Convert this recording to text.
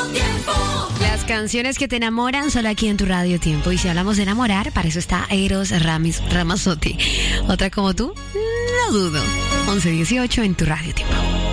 Las canciones que te enamoran solo aquí en tu Radio Tiempo. Y si hablamos de enamorar, para eso está Eros Ramazzotti. ¿Otra como tú? No dudo. 11:18 en tu Radio Tiempo.